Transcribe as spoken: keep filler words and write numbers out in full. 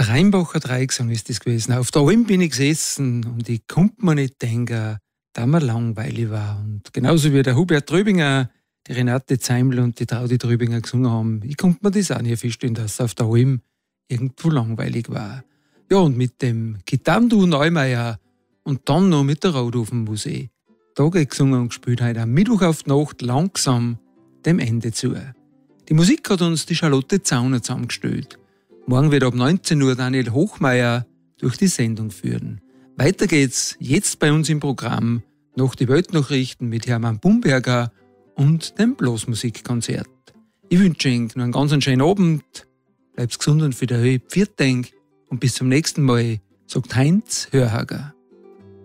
Der Rheinbacher Dreiecksang ist das gewesen. Auf der Alm bin ich gesessen und ich konnte mir nicht denken, da mir langweilig war. Und genauso wie der Hubert Tröbinger, die Renate Zeiml und die Traudi Tröbinger gesungen haben, ich konnte mir das auch nicht feststellen, dass es auf der Alm irgendwo langweilig war. Ja, und mit dem Gitarrenduo Neumeier und dann noch mit der Raudhofenmusik. Da geht gesungen und gespielt heute am Mittwoch auf die Nacht langsam dem Ende zu. Die Musik hat uns die Charlotte Zauner zusammengestellt. Morgen wird ab neunzehn Uhr Daniel Hochmeier durch die Sendung führen. Weiter geht's jetzt bei uns im Programm noch die Weltnachrichten mit Hermann Bumberger und dem Blasmusikkonzert. Ich wünsche Ihnen noch einen ganz schönen Abend, bleib's gesund und für die Höhe, Pfiat denk und bis zum nächsten Mal, sagt Heinz Hörhager.